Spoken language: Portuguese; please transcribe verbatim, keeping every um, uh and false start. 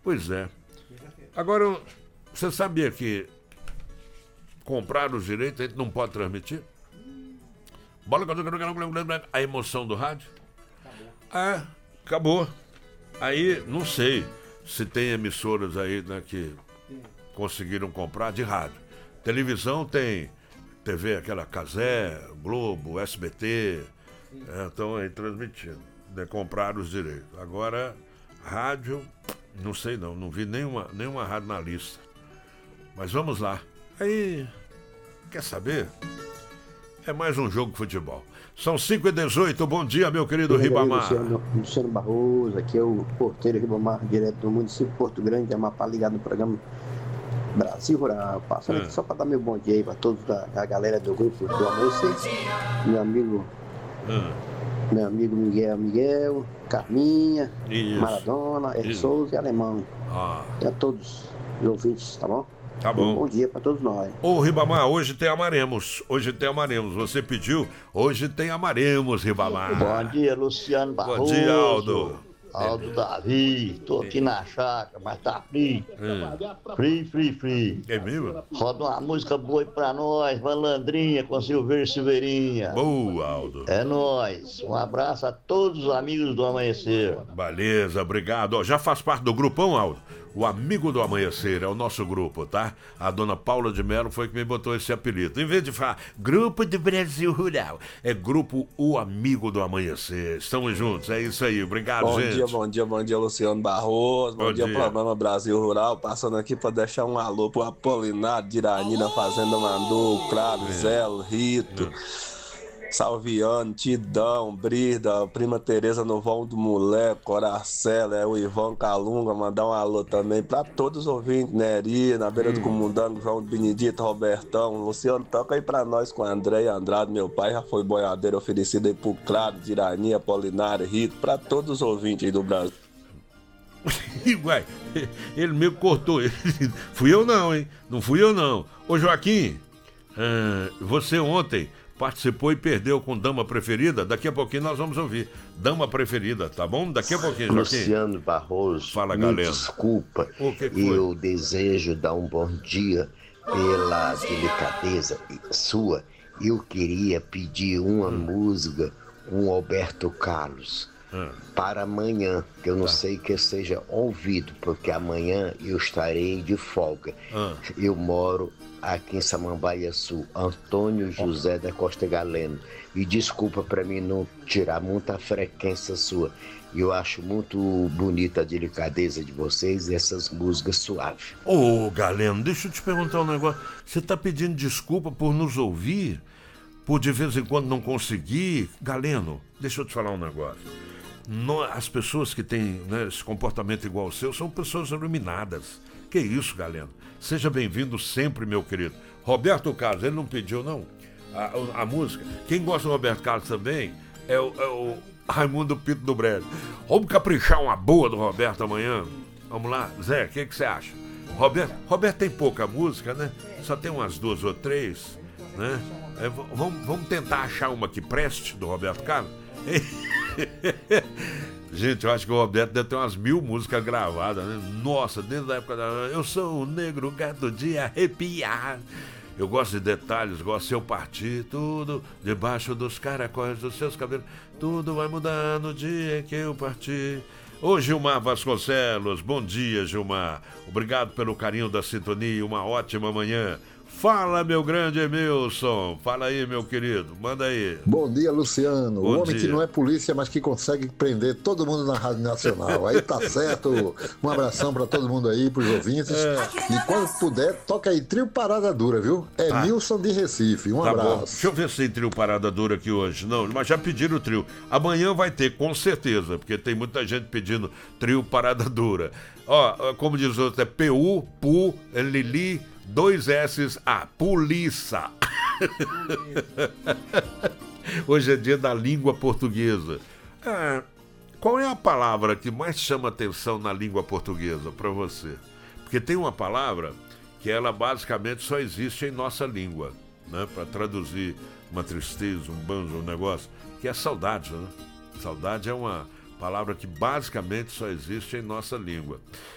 Pois é. Agora, você sabia que comprar os direitos a gente não pode transmitir? Bola, a emoção do rádio? Ah, acabou. Aí, não sei se tem emissoras aí, né, que conseguiram comprar de rádio. Televisão tem T V, aquela Cazé, Globo, S B T, estão aí transmitindo, né, compraram os direitos. Agora, rádio, não sei não, não vi nenhuma, nenhuma rádio na lista. Mas vamos lá. Aí, quer saber? É mais um jogo de futebol. São cinco e dezoito, bom dia, meu querido Oi, Ribamar. Luciano, Luciano Barroso, aqui é o porteiro Ribamar, direto do município de Porto Grande, Amapá, ligado no programa Brasil Rural. Passando é. aqui só para dar meu bom dia aí para toda a, a galera do grupo do Amanhecer. Meu amigo, é. meu amigo Miguel Miguel, Carminha, Isso. Maradona, El Souza e Alemão. Ah. E a todos os ouvintes, tá bom? Tá bom. Um bom dia pra todos nós. Ô, Ribamar, hoje tem Amaremos. Hoje tem Amaremos. Você pediu, hoje tem Amaremos, Ribamar. Bom dia, Luciano Barroso. Bom dia, Aldo. Aldo Davi. Tô aqui na chácara, mas tá frio. É. Frio, frio, frio. É mesmo? Roda uma música boa aí pra nós. Malandrinha com Silveira e Silveirinha. Boa, Aldo. É nóis. Um abraço a todos os amigos do Amanhecer. Beleza, obrigado. Ó, já faz parte do grupão, Aldo? O Amigo do Amanhecer é o nosso grupo, tá? A dona Paula de Mello foi que me botou esse apelido. Em vez de falar Grupo do Brasil Rural, é Grupo O Amigo do Amanhecer. Estamos juntos, é isso aí. Obrigado, bom gente. Bom dia, bom dia, bom dia, Luciano Barroso. Bom, bom dia, dia, programa Brasil Rural. Passando aqui para deixar um alô pro Apolinário, Dirani, na Fazenda Mandu, Cravo, é. Zelo, Rito. É. Salviano, Tidão, Brida, Prima Tereza no Vão do Moleque, Coracela, é o Ivan Calunga, mandar um alô também pra todos os ouvintes, Neri, na beira hum. do Comundango, João do Benedito, Robertão, Luciano, toca aí pra nós com André Andrade, meu pai já foi boiadeiro oferecido aí pro Claro, Dirani, Apolinário, Rito, pra todos os ouvintes aí do Brasil. Ué, ele meio cortou, fui eu não, hein, não fui eu não. Ô Joaquim, ah, você ontem participou e perdeu com Dama Preferida. Daqui a pouquinho nós vamos ouvir Dama Preferida, tá bom? Daqui a pouquinho, Joaquim. Luciano Barroso, fala, me galera. Desculpa, o que foi? Eu desejo dar um bom dia pela delicadeza sua. Eu queria pedir uma hum. música com Roberto Carlos hum. para amanhã, que eu não tá. sei que seja ouvido, porque amanhã eu estarei de folga. Hum. Eu moro aqui em Samambaia Sul, Antônio José da Costa Galeno. E desculpa para mim não tirar muita frequência sua. Eu acho muito bonita a delicadeza de vocês e essas músicas suaves. Ô, Galeno, deixa eu te perguntar um negócio. Você tá pedindo desculpa por nos ouvir? Por de vez em quando não conseguir? Galeno, deixa eu te falar um negócio. Nós, as pessoas que têm, né, esse comportamento igual ao seu são pessoas iluminadas. Que isso, Galeno? Seja bem-vindo sempre, meu querido. Roberto Carlos, ele não pediu, não? A, a, a música. Quem gosta do Roberto Carlos também é o, é o Raimundo Pinto do Brejo. Vamos caprichar uma boa do Roberto amanhã? Vamos lá? Zé, o que, que você acha? Roberto, Roberto tem pouca música, né? Só tem umas duas ou três, né? É, vamos, vamos tentar achar uma que preste do Roberto Carlos? Gente, eu acho que o Roberto deve ter umas mil músicas gravadas, né? Nossa, desde a época da... Eu sou um negro gato de arrepiar. Eu gosto de detalhes, gosto de eu partir, tudo debaixo dos caracóis dos seus cabelos. Tudo vai mudar no dia que eu partir. Ô Gilmar Vasconcelos, bom dia, Gilmar. Obrigado pelo carinho da sintonia, uma ótima manhã. Fala, meu grande Emilson. Fala aí, meu querido. Manda aí. Bom dia, Luciano. Bom o homem dia. que não é polícia, mas que consegue prender todo mundo na Rádio Nacional. Aí tá certo. Um abração pra todo mundo aí, pros ouvintes. É. E quando puder, toca aí Trio Parada Dura, viu? É tá. Nilson de Recife. Um tá abraço. Bom. Deixa eu ver se tem Trio Parada Dura aqui hoje. Não, mas já pediram o trio. Amanhã vai ter, com certeza, porque tem muita gente pedindo Trio Parada Dura. Ó, como diz o outro, é P U, P U, Lili, dois S, A, Polícia. Hoje é dia da língua portuguesa. É, qual é a palavra que mais chama atenção na língua portuguesa para você? Porque tem uma palavra que ela basicamente só existe em nossa língua, né? Para traduzir uma tristeza, um banjo, um negócio, que é saudade, né? Saudade é uma palavra que basicamente só existe em nossa língua.